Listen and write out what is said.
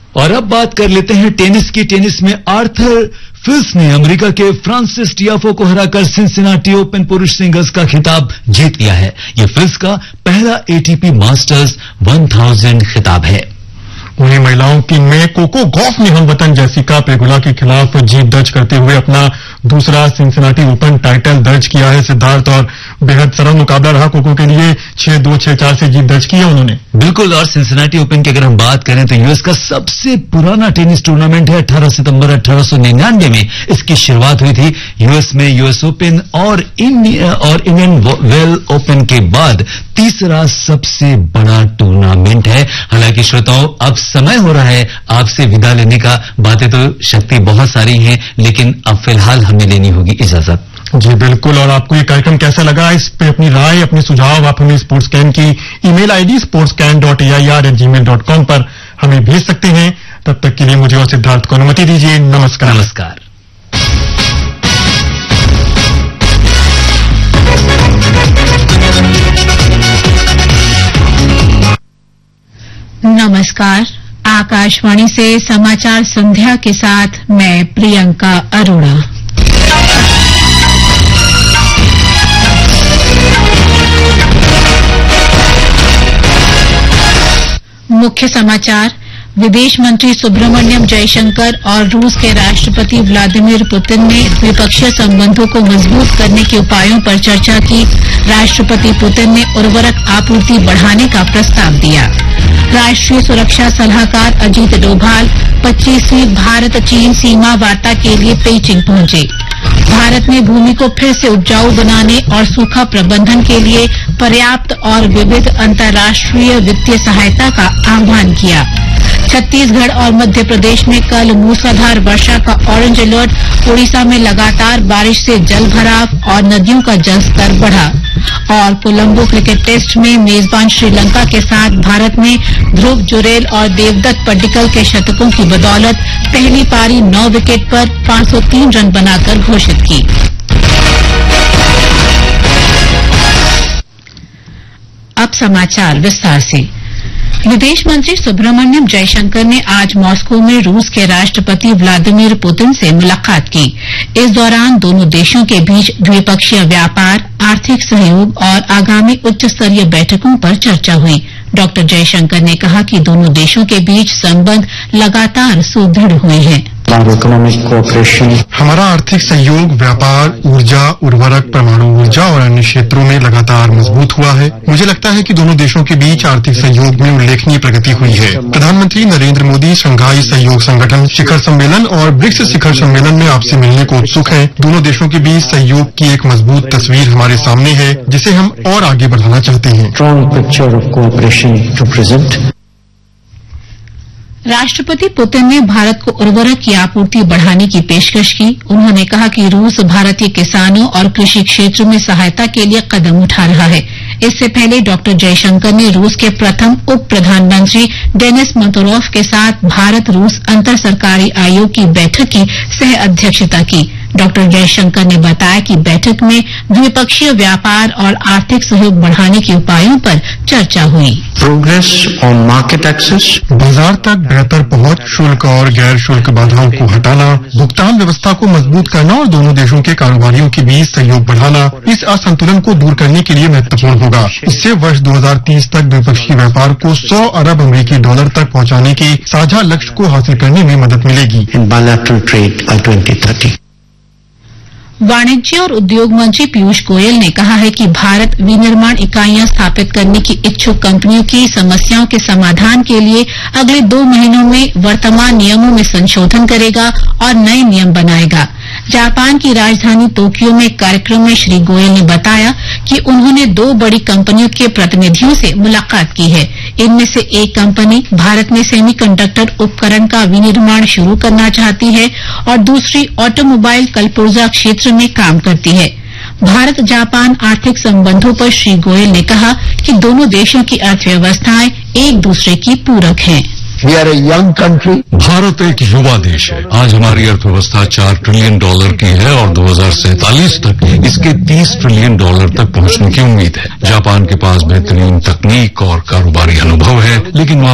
और अब बात कर लेते हैं टेनिस की। टेनिस में आर्थर फिल्स ने अमेरिका के फ्रांसिस टियाफो को हराकर सिंसिनाटी ओपन पुरुष सिंगल्स का खिताब जीत लिया है। यह फिल्स का पहला एटीपी मास्टर्स 1000 खिताब है। वहीं महिलाओं की में कोको गॉफ ने हमवतन जेसिका पेगुला के खिलाफ जीत दर्ज करते हुए अपना दूसरा सिंसिनाटी ओपन टाइटल दर्ज किया है। सिद्धार्थ, और बेहद सरल मुकाबला रहा कोको के लिए। 6-2, 6-4 से जीत दर्ज की है उन्होंने। बिल्कुल, और सिंसिनाटी ओपन की अगर हम बात करें तो यूएस का सबसे पुराना टेनिस टूर्नामेंट है। 18 सितंबर 1899 में इसकी शुरुआत हुई थी। यूएस में यूएस ओपन और इंडियन वेल ओपन के बाद तीसरा सबसे बड़ा टूर्नामेंट है। हालांकि श्रोताओं, अब समय हो रहा है आपसे विदा लेने का। बातें तो शक्ति बहुत सारी हैं, लेकिन अब फिलहाल हमें लेनी होगी इजाजत। जी बिल्कुल। और आपको ये कार्यक्रम कैसा लगा, इस पे अपनी राय, अपने सुझाव आप हमें स्पोर्ट्स कैन की ईमेल आईडी sportscan.air@gmail.com पर हमें भेज सकते हैं। तब तक के लिए मुझे और सिद्धार्थ को अनुमति दीजिए। नमस्कार। नमस्कार। नमस्कार। आकाशवाणी से समाचार संध्या के साथ मैं प्रियंका अरोड़ा। मुख्य समाचार। विदेश मंत्री सुब्रमण्यम जयशंकर और रूस के राष्ट्रपति व्लादिमीर पुतिन ने द्विपक्षीय संबंधों को मजबूत करने के उपायों पर चर्चा की। राष्ट्रपति पुतिन ने उर्वरक आपूर्ति बढ़ाने का प्रस्ताव दिया। राष्ट्रीय सुरक्षा सलाहकार अजीत डोभाल 25वीं भारत चीन सीमा वार्ता के लिए पेइचिंग पहुंचे। भारत ने भूमि को फिर से उपजाऊ बनाने और सूखा प्रबंधन के लिए पर्याप्त और विविध अंतर्राष्ट्रीय वित्तीय सहायता का आह्वान किया। छत्तीसगढ़ और मध्य प्रदेश में कल मूसलाधार वर्षा का ऑरेंज अलर्ट। ओडिशा में लगातार बारिश से जल भराव और नदियों का जलस्तर बढ़ा। और कोलंबो क्रिकेट टेस्ट में मेजबान श्रीलंका के साथ भारत ने ध्रुव जुरेल और देवदत्त पड्डीकल के शतकों की बदौलत पहली पारी 9 विकेट पर 503 रन बनाकर घोषित की। अब समाचार विस्तार से। विदेश मंत्री सुब्रमण्यम जयशंकर ने आज मॉस्को में रूस के राष्ट्रपति व्लादिमीर पुतिन से मुलाकात की। इस दौरान दोनों देशों के बीच द्विपक्षीय व्यापार, आर्थिक सहयोग और आगामी उच्च स्तरीय बैठकों पर चर्चा हुई। डॉक्टर जयशंकर ने कहा कि दोनों देशों के बीच संबंध लगातार सुदृढ़ हुए हैं। हमारा आर्थिक सहयोग, व्यापार, ऊर्जा, उर्वरक, परमाणु ऊर्जा और अन्य क्षेत्रों में लगातार मजबूत हुआ है। मुझे लगता है कि दोनों देशों के बीच आर्थिक सहयोग में उल्लेखनीय प्रगति हुई है। प्रधानमंत्री नरेंद्र मोदी शंघाई सहयोग संगठन शिखर सम्मेलन और ब्रिक्स शिखर सम्मेलन में आपसे मिलने को उत्सुक हैं। दोनों देशों के बीच सहयोग की एक मजबूत तस्वीर हमारे सामने है, जिसे हम और आगे बढ़ाना चाहते हैं। राष्ट्रपति पुतिन ने भारत को उर्वरक की आपूर्ति बढ़ाने की पेशकश की। उन्होंने कहा कि रूस भारतीय किसानों और कृषि क्षेत्र में सहायता के लिए कदम उठा रहा है। इससे पहले डॉक्टर जयशंकर ने रूस के प्रथम उप प्रधानमंत्री डेनिस मंतोरोफ के साथ भारत रूस अंतर सरकारी आयोग की बैठक की सह अध्यक्षता की। डॉक्टर जयशंकर ने बताया कि बैठक में द्विपक्षीय व्यापार और आर्थिक सहयोग बढ़ाने के उपायों पर चर्चा हुई। प्रोग्रेस ऑन मार्केट एक्सेस, बाजार तक बेहतर पहुंच, शुल्क और गैर शुल्क बाधाओं को हटाना, भुगतान व्यवस्था को मजबूत करना और दोनों देशों के कारोबारियों के बीच सहयोग बढ़ाना इस असंतुलन को दूर करने के लिए महत्वपूर्ण होगा। इससे वर्ष 2030 तक द्विपक्षीय व्यापार को 100 अरब अमेरिकी डॉलर तक पहुंचाने के साझा लक्ष्य को हासिल करने में मदद मिलेगी। इन बायलैटरल ट्रेड बाय 2030। वाणिज्य और उद्योग मंत्री पीयूष गोयल ने कहा है कि भारत विनिर्माण इकाइयां स्थापित करने की इच्छुक कंपनियों की समस्याओं के समाधान के लिए अगले 2 महीनों में वर्तमान नियमों में संशोधन करेगा और नए नियम बनाएगा। जापान की राजधानी तोक्यो में एक कार्यक्रम में श्री गोयल ने बताया कि उन्होंने 2 बड़ी कंपनियों के प्रतिनिधियों से मुलाकात की है। इनमें से एक कंपनी भारत में सेमीकंडक्टर उपकरण का विनिर्माण शुरू करना चाहती है और दूसरी ऑटोमोबाइल कलपुर्जा क्षेत्र में काम करती है। भारत जापान आर्थिक संबंधों पर श्री गोयल ने कहा कि दोनों देशों की अर्थव्यवस्थाएं एक दूसरे की पूरक हैं। We are a young country. Bharat एक युवा देश है। आज हमारी अर्थव्यवस्था $4 ट्रिलियन की है और 2047 तक इसके $30 ट्रिलियन तक पहुंचने की उम्मीद है। जापान के पास बेहतरीन तकनीक और कारोबारी अनुभव है, लेकिन